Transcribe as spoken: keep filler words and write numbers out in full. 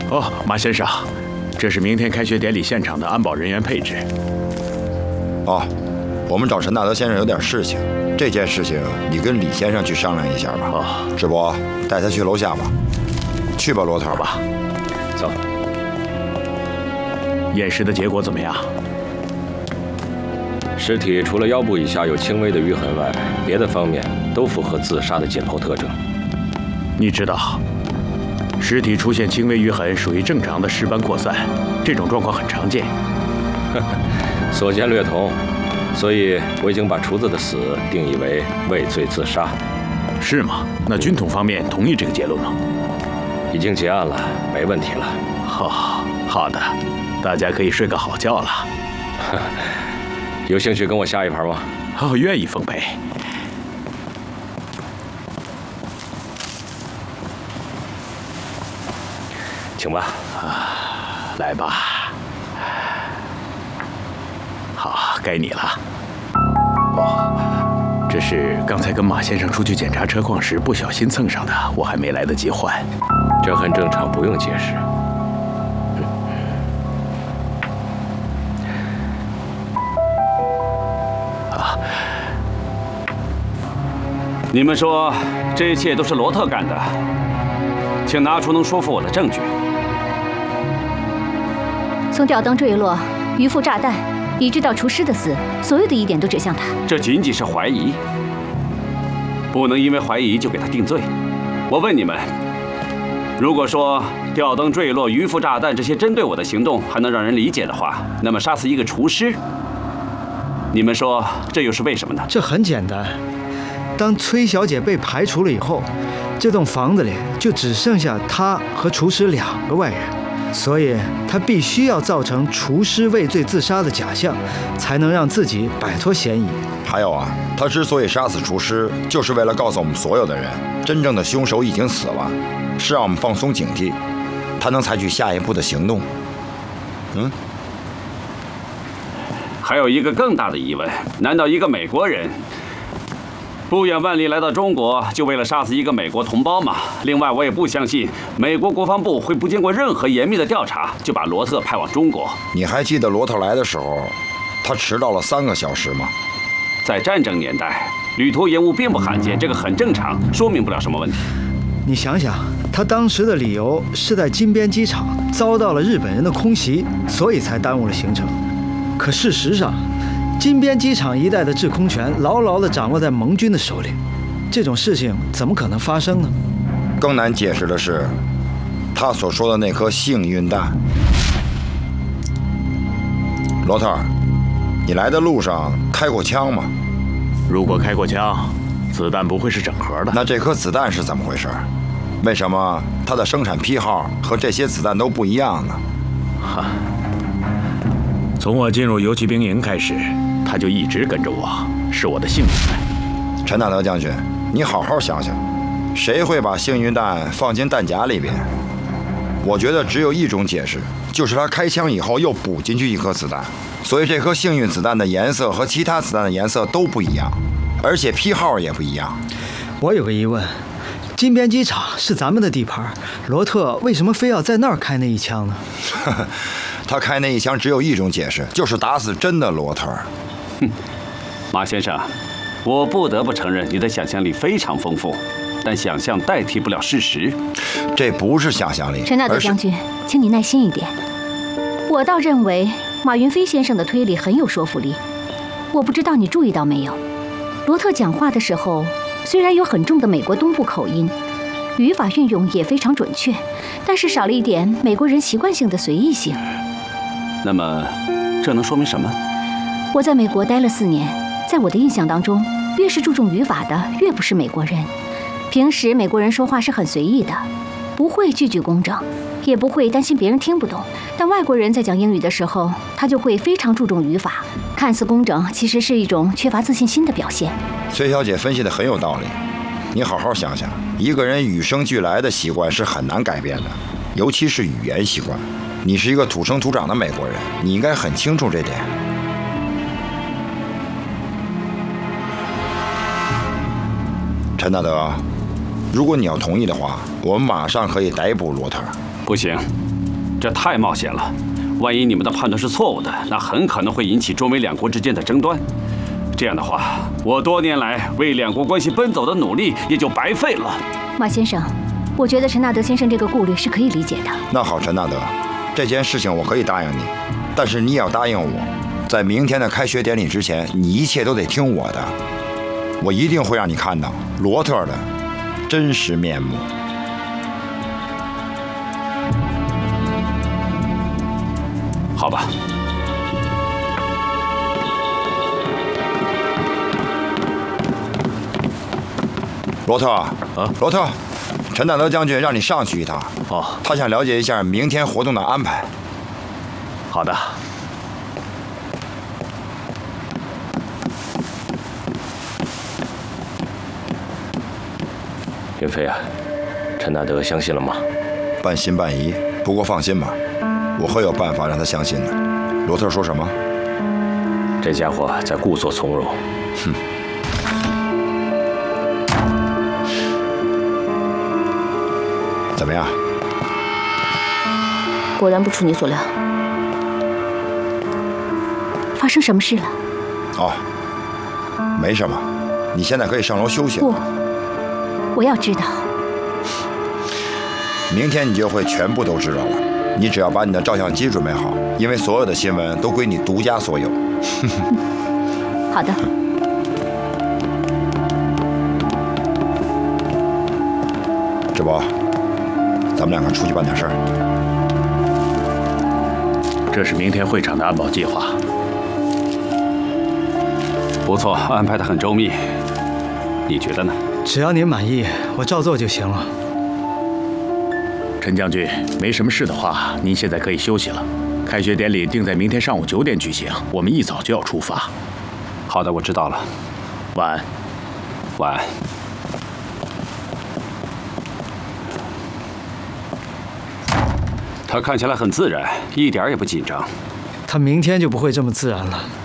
哦，马先生，这是明天开学典礼现场的安保人员配置。 哦，我们找陈大德先生有点事情，这件事情你跟李先生去商量一下吧。 哦， 志博，带他去楼下吧。去吧，罗特吧。 走。验尸的结果怎么样？ 尸体除了腰部以下有轻微的淤痕外，别的方面都符合自杀的解剖特征。 你知道，尸体出现轻微淤痕属于正常的尸斑扩散，这种状况很常见。 所见略同，所以我已经把厨子的死定义为畏罪自杀。 是吗？那军统方面同意这个结论吗？ 已经结案了，没问题了。 好，好的，大家可以睡个好觉了。 有兴趣跟我下一盘吗？ 哦，愿意奉陪。 请吧。 啊，来吧。好，该你了。哦，这是刚才跟马先生出去检查车况时不小心蹭上的，我还没来得及换。 这很正常，不用解释。 啊， 你们说这一切都是罗特干的，请拿出能说服我的证据。 从吊灯坠落、渔夫炸弹，一直到厨师的死，所有的疑点都指向他。 这仅仅是怀疑，不能因为怀疑就给他定罪。我问你们，如果说吊灯坠落、渔夫炸弹这些针对我的行动还能让人理解的话，那么杀死一个厨师，你们说这又是为什么呢？ 这很简单，当崔小姐被排除了以后，这栋房子里就只剩下她和厨师两个外人。所以他必须要造成厨师畏罪自杀的假象，才能让自己摆脱嫌疑。 还有啊，他之所以杀死厨师，就是为了告诉我们所有的人，真正的凶手已经死了，是让我们放松警惕，他能采取下一步的行动。嗯。 还有一个更大的疑问：难道一个美国人不远万里来到中国，就为了杀死一个美国同胞吗？另外，我也不相信美国国防部会不经过任何严密的调查，就把罗特派往中国。 你还记得罗特来的时候，他迟到了三个小时吗？ 在战争年代，旅途延误并不罕见，这个很正常，说明不了什么问题。 你想想，他当时的理由是在金边机场遭到了日本人的空袭，所以才耽误了行程。可事实上，金边机场一带的制空权牢牢地掌握在盟军的手里，这种事情怎么可能发生呢？ 更难解释的是，他所说的那颗幸运弹。罗特，你来的路上开过枪吗？ 如果开过枪，子弹不会是整盒的。 那这颗子弹是怎么回事？为什么它的生产批号和这些子弹都不一样呢？ 哈，从我进入游骑兵营开始，他就一直跟着我，是我的幸运弹。 陈大德将军，你好好想想，谁会把幸运弹放进弹夹里边？我觉得只有一种解释，就是他开枪以后又补进去一颗子弹，所以这颗幸运子弹的颜色和其他子弹的颜色都不一样，而且批号也不一样。 我有个疑问，金边机场是咱们的地盘，罗特为什么非要在那儿开那一枪呢？ 他开那一枪只有一种解释，就是打死真的罗特。 哼，马先生，我不得不承认你的想象力非常丰富，但想象代替不了事实。 这不是想象力。 陈大德将军，请你耐心一点。我倒认为马云飞先生的推理很有说服力。我不知道你注意到没有，罗特讲话的时候虽然有很重的美国东部口音，语法运用也非常准确，但是少了一点美国人习惯性的随意性。 那么，这能说明什么？ 我在美国待了四年，在我的印象当中，越是注重语法的，越不是美国人。平时美国人说话是很随意的，不会句句工整，也不会担心别人听不懂。但外国人在讲英语的时候，他就会非常注重语法，看似工整，其实是一种缺乏自信心的表现。 崔小姐分析得很有道理，你好好想想，一个人与生俱来的习惯是很难改变的，尤其是语言习惯。你是一个土生土长的美国人，你应该很清楚这点。陈大德，如果你要同意的话，我们马上可以逮捕罗特。 不行， 这太冒险了。万一你们的判断是错误的，那很可能会引起中美两国之间的争端。这样的话，我多年来为两国关系奔走的努力也就白费了。 马先生，我觉得陈纳德先生这个顾虑是可以理解的。 那好，陈纳德，这件事情我可以答应你，但是你也要答应我，在明天的开学典礼之前，你一切都得听我的。我一定会让你看到罗特的真实面目。 好吧。 罗特啊，罗特，陈纳德将军让你上去一趟。 哦， 他想了解一下明天活动的安排。 好的。 云飞啊，陈纳德相信了吗？ 半信半疑，不过放心吧，我会有办法让他相信的。罗特说什么？ 这家伙在故作从容。 哼。怎么样？ 果然不出你所料。发生什么事了？ 哦，没什么，你现在可以上楼休息了。 不，我要知道。 明天你就会全部都知道了。你只要把你的照相机准备好，因为所有的新闻都归你独家所有。 好的。 志博，咱们两个出去办点事儿。 这是明天会场的安保计划。 不错，安排得很周密。你觉得呢？ 只要您满意，我照做就行了。 陈将军，没什么事的话，您现在可以休息了。开学典礼定在明天上午九点举行，我们一早就要出发。 好的，我知道了。 晚安。 晚安。他看起来很自然，一点也不紧张。 他明天就不会这么自然了。